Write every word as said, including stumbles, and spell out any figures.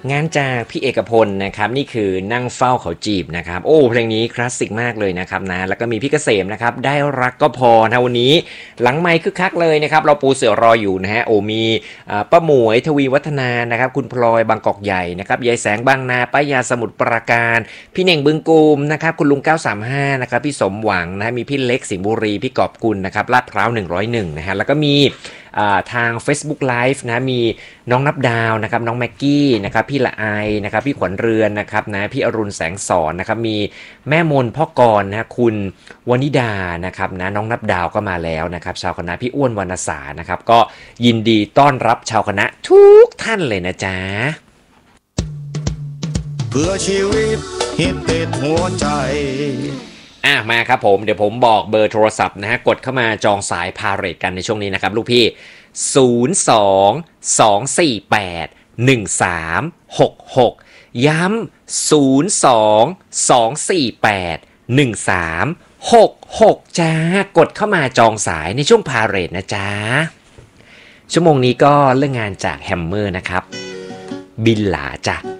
งานจากพี่เอกพลนะครับนี่คือนั่งเฝ้าเขาจีบนะครับโอ้เพลงนี้คลาสสิกมากเลยนะครับนะแล้วก็มีพี่เกษมนะครับได้รักก็พอนะวันนี้หลังไมค์คึกคักเลยนะครับเราปูเสือรออยู่นะฮะโอ้มีป้าหมวยทวีวัฒนานะครับคุณพลอยบางกอกใหญ่นะครับยายแสงบางนาป้ายาสมุทรปราการพี่เน่งบึงกูมนะครับคุณลุงเก้าสามห้านะครับพี่สมหวังนะมีพี่เล็กสิงห์บุรีพี่กอบกุลนะครับลาดพร้าวหนึ่งร้อยเอ็ดนะฮะแล้วก็มีทาง Facebook Live นะมีน้องนับดาวนะครับน้องแม็กกี้นะครับพี่ละไอนะครับพี่ขวัญเรือนนะครับนะพี่อรุณแสงสอนนะครับมีแม่มนพ่อกรนะคุณวนิดานะครับนะน้องนับดาวก็มาแล้วนะครับชาวคณะพี่อ้วนวรรณสานะครับก็ยินดีต้อนรับชาวคณะทุกท่านเลยนะจ๊ะเพื่อชีวิตฮิตติดหัวใจอ่ะมาครับผมเดี๋ยวผมบอกเบอร์โทรศัพท์นะฮะกดเข้ามาจองสายพาเรทกันในช่วงนี้นะครับลูกพี่ศูนย์ สอง สอง สี่ แปด หนึ่ง สาม หก หกย้ำศูนย์ สอง สอง สี่ แปด หนึ่ง สาม หก หกจ้ากดเข้ามาจองสายในช่วงพาเรทนะจ๊ะชั่วโมงนี้ก็เรื่องงานจากแฮมเมอร์นะครับบินหลาจ้ะ